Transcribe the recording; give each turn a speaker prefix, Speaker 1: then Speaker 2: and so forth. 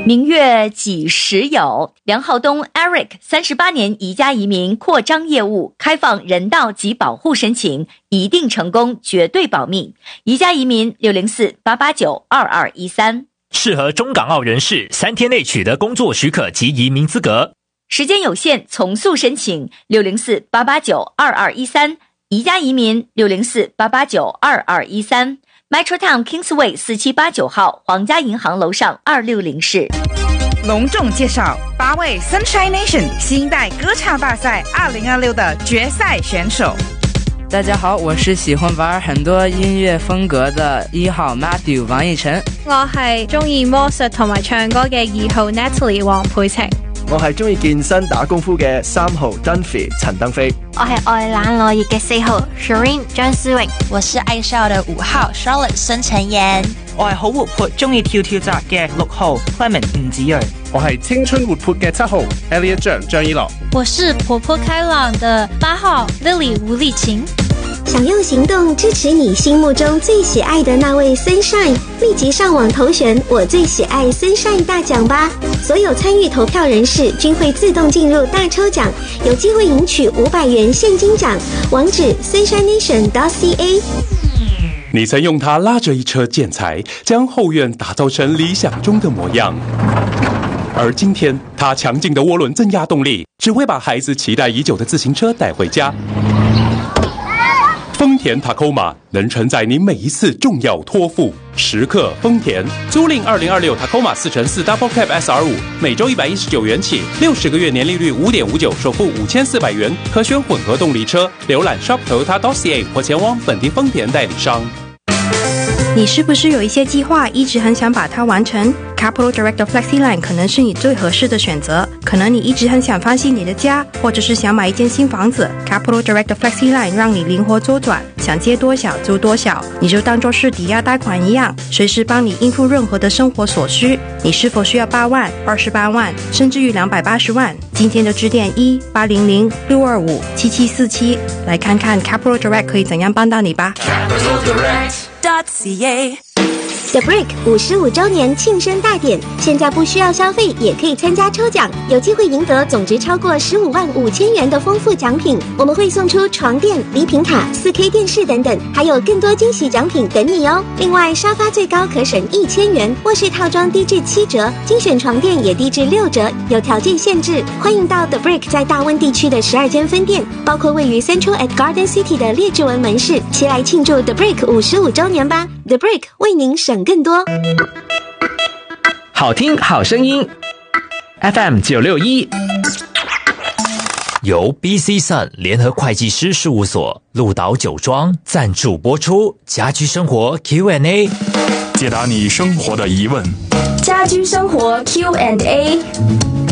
Speaker 1: 明月几时有？梁浩东 Eric 38年宜家移民扩张业务，开放人道及保护申请，一定成功，绝对保密。宜家移民604-889-2213，
Speaker 2: 适合中港澳人士，3天内取得工作许可及移民资格。
Speaker 1: 时间有限，从速申请604-889-2213，宜家移民604-889-2213。Metrotown Kingsway 4789号皇家银行楼上260室。
Speaker 3: 隆重介绍8位 Sunshine Nation 新一代歌唱大赛2026的决赛选手。
Speaker 4: 大家好，我是喜欢玩很多音乐風格的1號 Matthew 王奕晨。
Speaker 5: 我係中意魔術同埋唱歌嘅2號 Natalie 黃佩晴。
Speaker 6: 我係中意健身打功夫嘅3號 Dunphy 陳登飛。
Speaker 7: 我係愛懶我熱嘅4號 Shireen 張思穎。
Speaker 8: 我是愛笑的5號 Charlotte 孫晨妍。
Speaker 9: 我係好活潑中意跳跳紮嘅6號 Clement 吳子睿。
Speaker 10: 我係青春活潑嘅7號 Elliot 張依樂。
Speaker 5: 我是活潑開朗的8號 Lily 吳麗琴。
Speaker 11: 想用行动支持你心目中最喜爱的那位 Sunshine， 立即上网投选我最喜爱 Sunshine 大奖吧！所有参与投票人士均会自动进入大抽奖，有机会赢取500元现金奖。网址 sunshineNation.ca。
Speaker 12: 你曾用它拉着一车建材，将后院打造成理想中的模样。而今天，它强劲的涡轮增压动力，只会把孩子期待已久的自行车带回家。丰田 Tacoma 能承载你每一次重要托付。时刻丰田，租赁2026 Tacoma 4x4 Double Cab SR5，每周119元起，60个月年利率5.59%，首付5400元，可选混合动力车。浏览 shop.toyota.ca 或前往本地丰田代理商。
Speaker 13: 你是不是有一些计划一直很想把它完成？ Capital Direct FlexiLine 可能是你最合适的选择。可能你一直很想翻新你的家，或者是想买一间新房子。 Capital Direct FlexiLine 让你灵活周转，想借多少租多少，你就当作是抵押贷款一样，随时帮你应付任何的生活所需。你是否需要8万、28万，甚至于280万？今天就致电1-800-625-7747，来看看 Capital Direct 可以怎样帮到你吧。
Speaker 3: capitaldirect.ca
Speaker 11: The Brick 55周年庆生大典，现在不需要消费也可以参加抽奖，有机会赢得总值超过15万5千元的丰富奖品。我们会送出床垫、礼品卡、4K 电视等等，还有更多惊喜奖品等你哦。另外，沙发最高可省1000元，卧室套装低至7折，精选床垫也低至6折，有条件限制。欢迎到 The Brick 在大温地区的12间分店，包括位于 Central at Garden City 的列治文门市，齐来庆祝 The Brick 55周年吧。The Brick 为您省更多。
Speaker 14: 好听好声音 FM 961，
Speaker 2: 由 BC Sun 联合会计师事务所、鹿岛酒庄赞助播出。家居生活 Q&A，
Speaker 15: 解答你生活的疑问。
Speaker 16: 家居生活 Q&A。